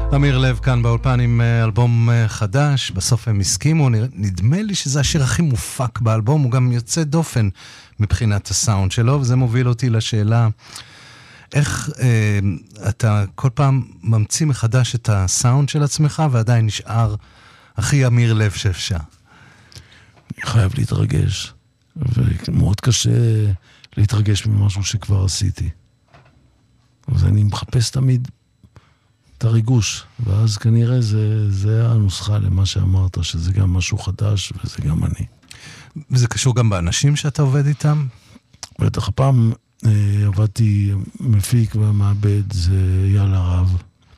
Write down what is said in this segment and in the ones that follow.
אמיר לב כאן באולפן עם אלבום חדש, בסוף הם הסכימו, נדמה לי שזה השיר הכי מופק באלבום, הוא גם יוצא דופן מבחינת הסאונד שלו, וזה מוביל אותי לשאלה, איך אתה כל פעם ממציא מחדש את הסאונד של עצמך, ועדיין נשאר הכי אמיר לב שאפשר? אני חייב להתרגש, ומאוד קשה להתרגש ממשהו שכבר עשיתי. אז אני מחפש תמיד את הריגוש, ואז כנראה זה הנוסחה למה שאמרת, שזה גם משהו חדש, וזה גם אני. וזה קשור גם באנשים שאתה עובד איתם? בטח, הפעם עבדתי מפיק והמעבד, זה אייל הרב.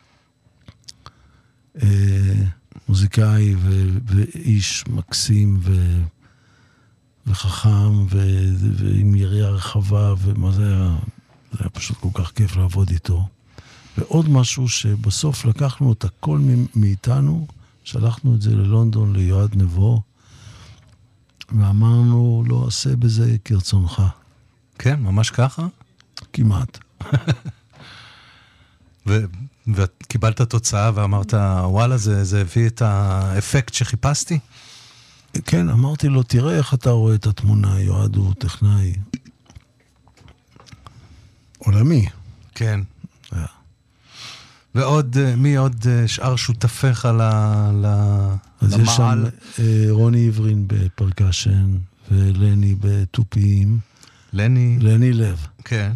מוזיקאי ואיש מקסים וחכם, ועם יריעה רחבה, ומה זה היה? זה היה פשוט כל כך כיף לעבוד איתו. ועוד משהו שבסוף לקחנו את הכל מאיתנו, שלחנו את זה ללונדון, ליועד נבו, ואמרנו, לא עשה בזה כרצונך. כן, ממש ככה? כמעט. וקיבלת תוצאה ואמרת, וואלה, זה הביא את האפקט שחיפשתי? כן, אמרתי לו, תראה איך אתה רואה את התמונה, יועד הוא טכנאי עולמי. כן. ועוד, מי עוד שאר שותפיך למעל? אז יש שם רוני עברין בפרקשן, ולני בתופיים. לני לב. כן.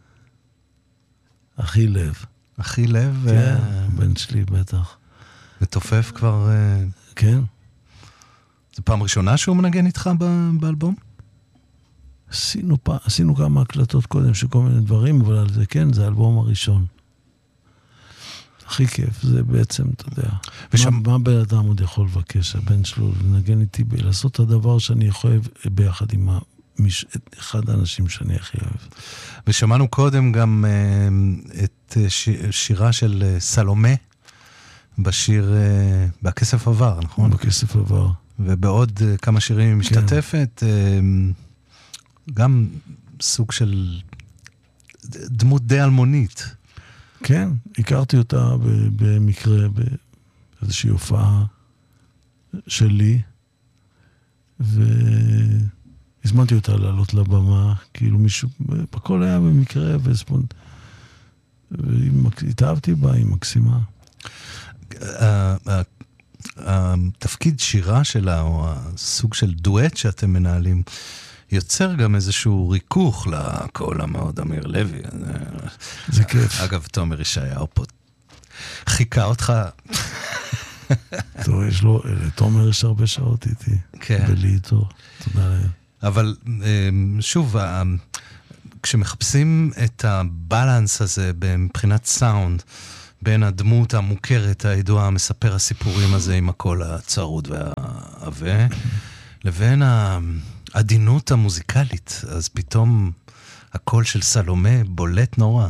אחי לב. אחי לב? כן, בן שלי בטח. ותופף כבר... כן. זו פעם ראשונה שהוא מנגן איתך באלבום? עשינו כמה הקלטות קודם של כל מיני דברים, אבל על זה כן, זה האלבום הראשון. הכי כיף, זה בעצם, אתה יודע, מה בן אדם עוד יכול לבקש, הבן שלו, לנגן איתי, לעשות את הדבר שאני יכול ביחד עם אחד האנשים שאני הכי אוהב. ושמענו קודם גם את שירה של סלומה, בשיר בכסף עבר, נכון? בכסף עבר. ובעוד כמה שירים היא משתתפת, גם סוג של דמות די אלמונית. כן, הכרתי אותה במקרה, באיזושהי הופעה שלי, והזמנתי אותה לעלות לבמה, כאילו מישהו, הכל היה במקרה, והתאהבתי בה, היא מקסימה. התפקיד שירה שלה, או הסוג של דואט שאתם מנהלים, יוצר גם איזשהו ריכוך לקול המאוד אמיר לוי. זה כיף. אגב, תומר ישעיהו פה חיכה אותך. טוב, יש לו, תומר יש הרבה שעות איתי. כן. בלי איתו. תודה להם. אבל שוב, כשמחפשים את הבלנס הזה מבחינת סאונד, בין הדמות המוכרת, הידועה, המספר הסיפורים הזה עם הקול הצרוד והעווה, לבין העדינות המוזיקלית, אז פתאום הקול של סלומה בולט נורא.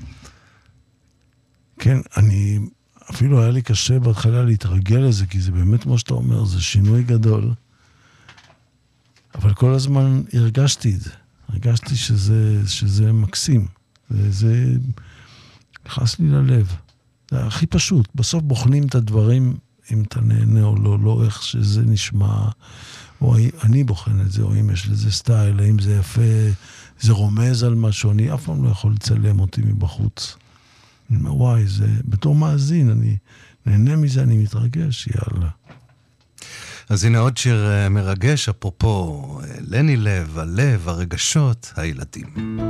כן, אפילו היה לי קשה בהתחלה להתרגל לזה, כי זה באמת מה שאתה אומר, זה שינוי גדול. אבל כל הזמן הרגשתי את זה. הרגשתי שזה מקסים. זה נכנס לי ללב. זה הכי פשוט. בסוף בוחנים את הדברים, אם אתה נהנה או לא, לא איך שזה נשמע, או אני בוחן את זה, או אם יש לזה סטייל, האם זה יפה, זה רומז על משהו, אני אף פעם לא יכול לצלם אותי מבחוץ. אני אומר, וואי, זה, בתור מאזין, אני נהנה מזה, אני מתרגש, יאללה. אז הנה עוד שיר מרגש, אפרופו לני לב, הלב, הרגשות, הילדים.